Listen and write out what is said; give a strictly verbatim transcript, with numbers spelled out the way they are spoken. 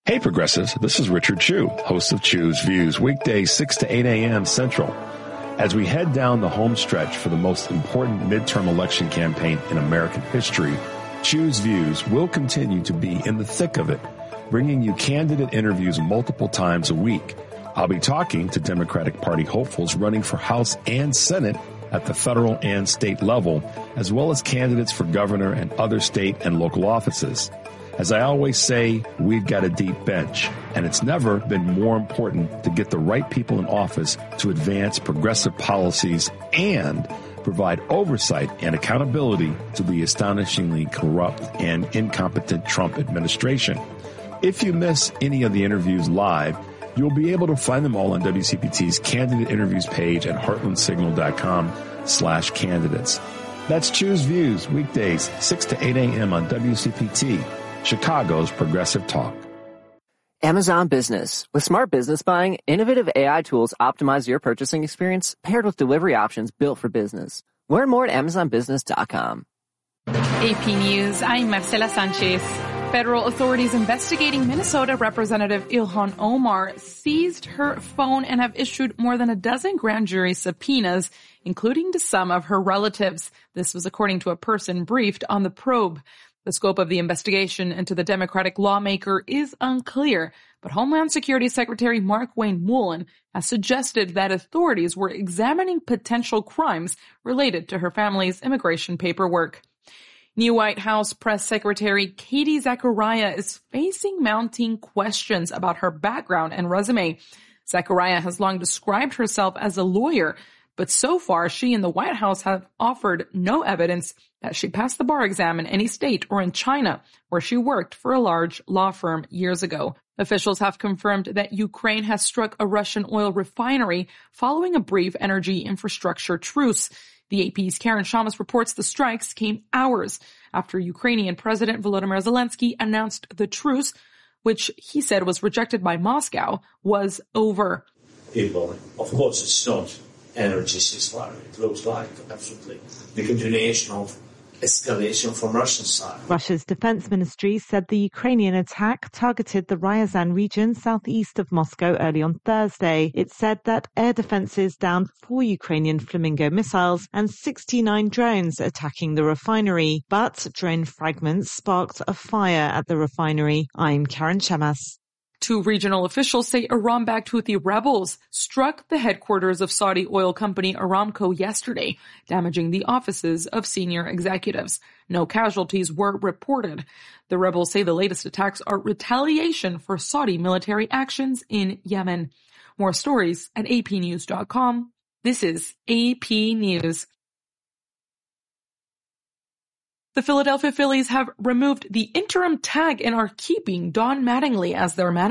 Hey progressives, this is Richard Chu, host of Chu's Views, weekdays six to eight a.m. Central. As we head down the home stretch for the most important midterm election campaign in American history, Chu's Views will continue to be in the thick of it, bringing you candidate interviews multiple times a week. I'll be talking to Democratic Party hopefuls running for House and Senate at the federal and state level, as well as candidates for governor and other state and local offices. As I always say, we've got a deep bench, and it's never been more important to get the right people in office to advance progressive policies and provide oversight and accountability to the astonishingly corrupt and incompetent Trump administration. If you miss any of the interviews live, you'll be able to find them all on W C P T's candidate interviews page at heartlandsignal.com slash candidates. That's Choose Views, weekdays, six to eight a.m. on W C P T, Chicago's Progressive Talk. Amazon Business. With smart business buying, innovative A I tools optimize your purchasing experience paired with delivery options built for business. Learn more at amazon business dot com. A P News, I'm Marcela Sanchez. Federal authorities investigating Minnesota Representative Ilhan Omar seized her phone and have issued more than a dozen grand jury subpoenas, including to some of her relatives. This was according to a person briefed on the probe. The scope of the investigation into the Democratic lawmaker is unclear, but Homeland Security Secretary Markwayne Mullin has suggested that authorities were examining potential crimes related to her family's immigration paperwork. New White House Press Secretary Katie Zachariah is facing mounting questions about her background and resume. Zachariah has long described herself as a lawyer, but so far she and the White House have offered no evidence that she passed the bar exam in any state or in China, where she worked for a large law firm years ago. Officials have confirmed that Ukraine has struck a Russian oil refinery following a brief energy infrastructure truce. The A P's Karen Shamas reports the strikes came hours after Ukrainian President Volodymyr Zelensky announced the truce, which he said was rejected by Moscow, was over. People, of course, it's not energy ceasefire. It looks like absolutely the continuation of escalation from Russian side. Russia's defense ministry said the Ukrainian attack targeted the Ryazan region southeast of Moscow early on Thursday. It said that air defenses downed four Ukrainian Flamingo missiles and sixty-nine drones attacking the refinery. But drone fragments sparked a fire at the refinery. I'm Karen Shamas. Two regional officials say Iran-backed Houthi rebels struck the headquarters of Saudi oil company Aramco yesterday, damaging the offices of senior executives. No casualties were reported. The rebels say the latest attacks are retaliation for Saudi military actions in Yemen. More stories at A P news dot com. This is A P News. The Philadelphia Phillies have removed the interim tag and are keeping Don Mattingly as their manager.